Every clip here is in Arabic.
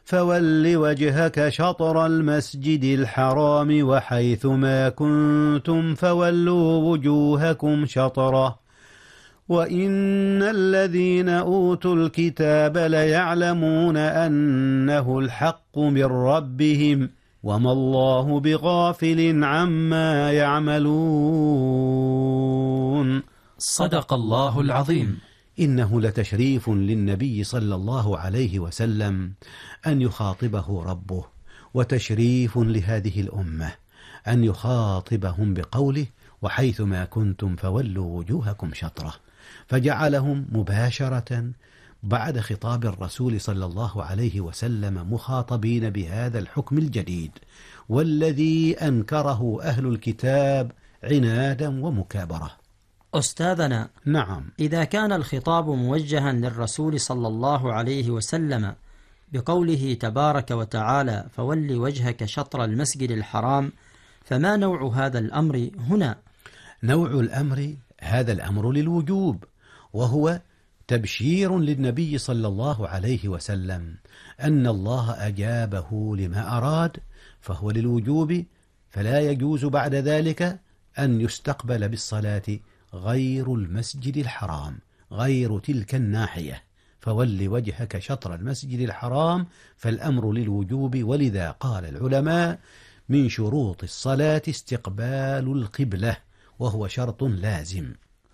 فول وجهك شطر المسجد الحرام وحيث ما كنتم فولوا وجوهكم شطره وإن الذين أوتوا الكتاب ليعلمون أنه الحق من ربهم وما الله بغافل عما يعملون. صدق الله العظيم. إنه لتشريف للنبي صلى الله عليه وسلم أن يخاطبه ربه، وتشريف لهذه الأمة أن يخاطبهم بقوله وحيثما كنتم فولوا وجوهكم شطره، فجعلهم مباشرة بعد خطاب الرسول صلى الله عليه وسلم مخاطبين بهذا الحكم الجديد والذي أنكره أهل الكتاب عنادا ومكابرة. أستاذنا، نعم، إذا كان الخطاب موجها للرسول صلى الله عليه وسلم بقوله تبارك وتعالى فول وجهك شطر المسجد الحرام، فما نوع هذا الأمر هنا؟ نوع الأمر هذا الأمر للوجوب، وهو تبشير للنبي صلى الله عليه وسلم أن الله أجابه لما أراد، فهو للوجوب، فلا يجوز بعد ذلك أن يستقبل بالصلاة غير المسجد الحرام، غير تلك الناحية، فول وجهك شطر المسجد الحرام، فالأمر للوجوب. ولذا قال العلماء من شروط الصلاة استقبال القبلة، وهو شرط لازم.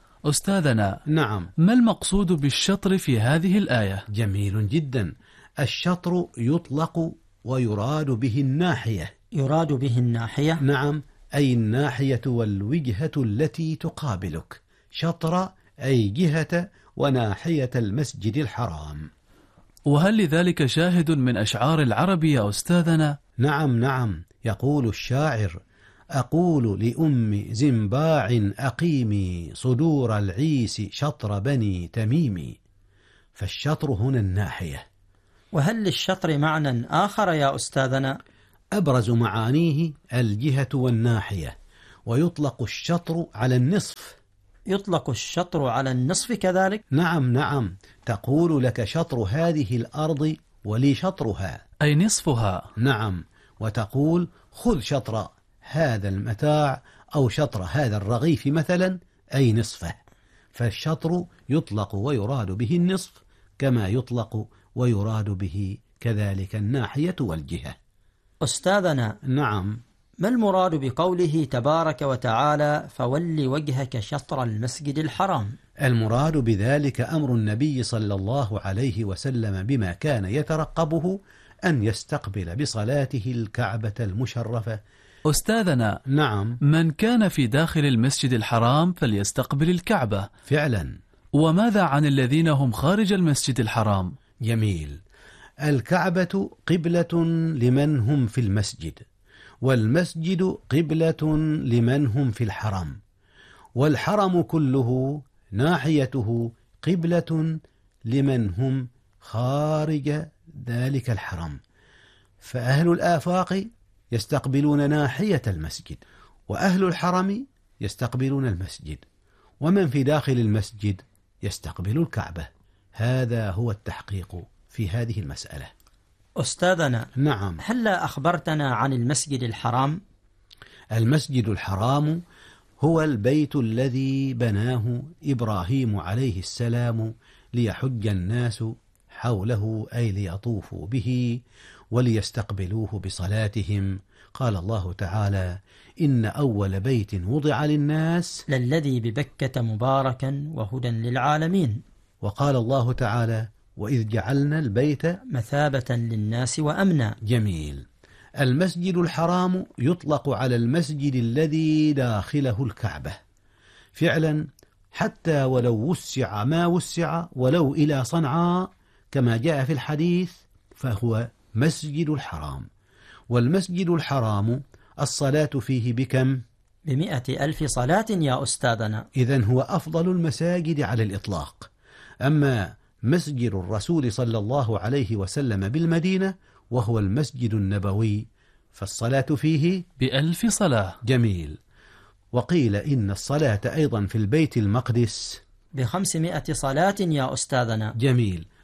أستاذنا، نعم، ما المقصود بالشطر في هذه الآية؟ جميل جدا. الشطر يطلق ويراد به الناحية. يراد به الناحية؟ نعم، أي الناحية والوجهة التي تقابلك. شطر أي جهة وناحية المسجد الحرام. وهل لذلك شاهد من أشعار العرب يا أستاذنا؟ نعم، يقول الشاعر أقول لأم زنباع أقيمي صدور العيس شطر بني تميم، فالشطر هنا الناحية. وهل للشطر معنى آخر يا أستاذنا؟ أبرز معانيه الجهة والناحية، ويطلق الشطر على النصف. يطلق الشطر على النصف كذلك؟ نعم، تقول لك شطر هذه الأرض ولي شطرها، أي نصفها. نعم، وتقول خذ شطر هذا المتاع أو شطر هذا الرغيف مثلا، أي نصفه. فالشطر يطلق ويراد به النصف، كما يطلق ويراد به كذلك الناحية والجهة. أستاذنا، نعم، ما المراد بقوله تبارك وتعالى فول وجهك شطر المسجد الحرام؟ المراد بذلك أمر النبي صلى الله عليه وسلم بما كان يترقبه أن يستقبل بصلاته الكعبة المشرفة. أستاذنا، نعم، من كان في داخل المسجد الحرام فليستقبل الكعبة فعلا. وماذا عن الذين هم خارج المسجد الحرام؟ جميل. الكعبة قبلة لمن هم في المسجد، والمسجد قبلة لمن هم في الحرم، والحرم كله ناحيته قبلة لمن هم خارج ذلك الحرم. فأهل الآفاق يستقبلون ناحية المسجد، وأهل الحرم يستقبلون المسجد، ومن في داخل المسجد يستقبل الكعبة. هذا هو التحقيق في هذه المسألة. أستاذنا، نعم، هلا أخبرتنا عن المسجد الحرام؟ المسجد الحرام هو البيت الذي بناه إبراهيم عليه السلام ليحج الناس حوله، أي ليطوفوا به وليستقبلوه بصلاتهم. قال الله تعالى إن أول بيت وضع للناس للذي ببكة مباركا وهدى للعالمين. وقال الله تعالى وإذ جعلنا البيت مثابة للناس وأمنا. جميل. المسجد الحرام يطلق على المسجد الذي داخله الكعبة فعلا، حتى ولو وسع ما وسع، ولو إلى صنعاء كما جاء في الحديث، فهو مسجد الحرام. والمسجد الحرام الصلاة فيه بكم؟ ب100,000 صلاة يا أستاذنا. إذن هو أفضل المساجد على الإطلاق. أما مسجد الرسول صلى الله عليه وسلم بالمدينة وهو المسجد النبوي، فالصلاة فيه ب1000 صلاة. جميل. وقيل إن الصلاة أيضا في البيت المقدس ب500 صلاة يا أستاذنا. جميل.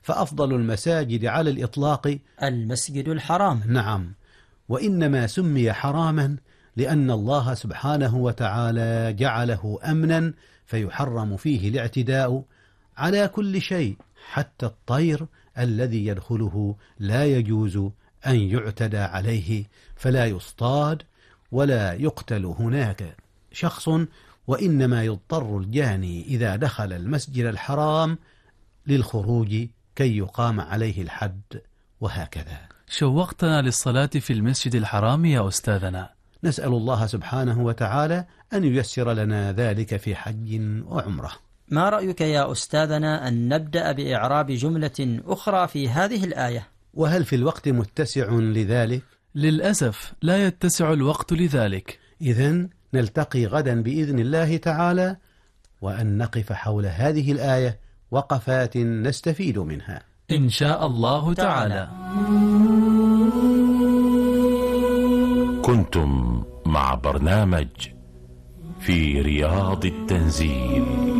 فأفضل المساجد على الإطلاق المسجد الحرام. نعم، وإنما سمي حراما لأن الله سبحانه وتعالى جعله أمنا، فيحرم فيه الاعتداء على كل شيء، حتى الطير الذي يدخله لا يجوز أن يعتدى عليه، فلا يصطاد ولا يقتل هناك شخص، وإنما يضطر الجاني إذا دخل المسجد الحرام للخروج كي يقام عليه الحد، وهكذا. شوقتنا للصلاة في المسجد الحرام يا أستاذنا. نسأل الله سبحانه وتعالى أن ييسر لنا ذلك في حج وعمرة. ما رأيك يا أستاذنا أن نبدأ بإعراب جملة أخرى في هذه الآية؟ وهل في الوقت متسع لذلك؟ للأسف لا يتسع الوقت لذلك. إذن نلتقي غدا بإذن الله تعالى، وأن نقف حول هذه الآية وقفات نستفيد منها إن شاء الله تعالى. كنتم مع برنامج في رياض التنزيل،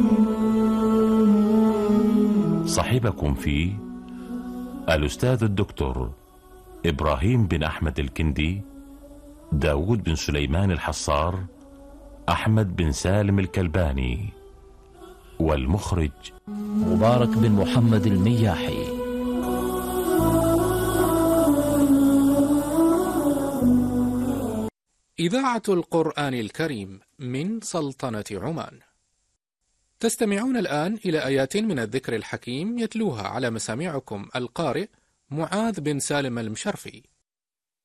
صاحبكم فيه الأستاذ الدكتور إبراهيم بن أحمد الكندي، داود بن سليمان الحصار، أحمد بن سالم الكلباني، والمخرج مبارك بن محمد المياحي. إذاعة القرآن الكريم من سلطنة عمان. تستمعون الآن إلى آيات من الذكر الحكيم يتلوها على مسامعكم القارئ معاذ بن سالم المشرفي.